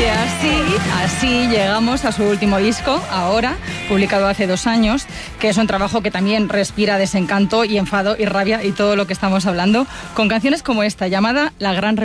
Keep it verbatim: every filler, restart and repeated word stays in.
así, así llegamos a su último disco, Ahora, publicado hace dos años, que es un trabajo que también respira desencanto y enfado y rabia y todo lo que estamos hablando, con canciones como esta, llamada La Gran